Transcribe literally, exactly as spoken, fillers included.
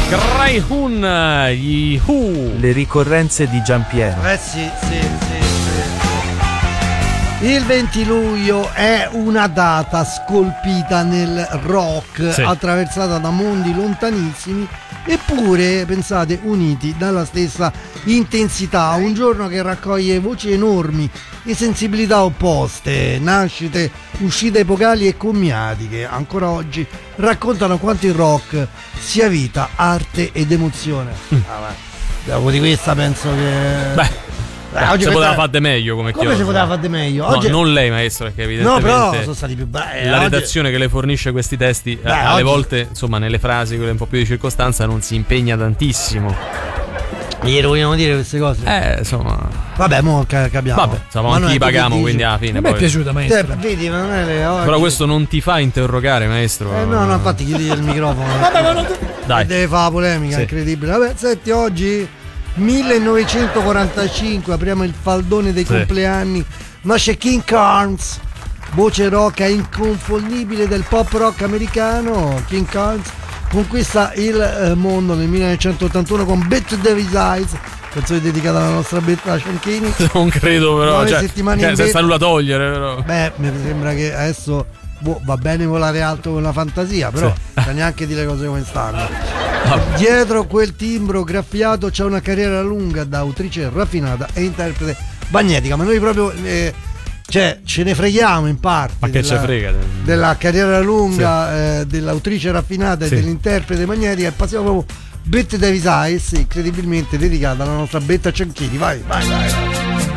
Greyhound, gli Who. Le ricorrenze di Giampiero. Eh sì, sì, sì, sì. Il venti luglio è una data scolpita nel rock, sì. attraversata da mondi lontanissimi, eppure, pensate, uniti dalla stessa intensità. Un giorno che raccoglie voci enormi e sensibilità opposte, nascite, uscite epocali e commiati che ancora oggi raccontano quanto il rock sia vita, arte ed emozione. Mm. Ah, dopo di questa penso che... Beh, Eh, eh, oggi si poteva questa... fare meglio come Come chiodo. si poteva fare meglio? No, Oggi... non lei, maestro, perché No, evidentemente però sono stati più bravi. la oggi... redazione che le fornisce questi testi Beh, alle oggi... volte, insomma, nelle frasi quelle un po' più di circostanza non si impegna tantissimo. Glielo vogliamo dire queste cose? Eh, insomma. Vabbè, mo ca- capiamo. Vabbè, insomma, anche gli paghiamo, quindi alla fine. A me Poi... è piaciuta, maestro. Te, vedi, Emanuele, oggi... Però questo non ti fa interrogare, maestro. Eh no, no, infatti chiudi il microfono. Vabbè, ma non... Dai. Deve fare la polemica, Sì. incredibile. Vabbè, senti, oggi millenovecentoquarantacinque, apriamo il faldone dei Sì. compleanni. Nasce King Carnes, voce rock inconfondibile del pop rock americano. King Carnes conquista il eh, mondo nel millenovecentottantuno con Bet Davis Eyes, canzone dedicata alla nostra Betta Cianchini. Non credo, però. Nove Cioè, settimane cioè, in senza bet- nulla togliere, però. Beh, mi sembra che adesso boh, va bene volare alto con la fantasia, però Sì. sa neanche dire cose come stanno. Dietro quel timbro graffiato c'è una carriera lunga da autrice raffinata e interprete magnetica, ma noi proprio eh, cioè ce ne freghiamo in parte. Ma che della, ce frega? della carriera lunga, eh, dell'autrice raffinata Sì. e dell'interprete magnetica, e passiamo proprio Bette Davis Eyes, incredibilmente dedicata alla nostra Betta Cianchini. Vai, vai, vai, vai.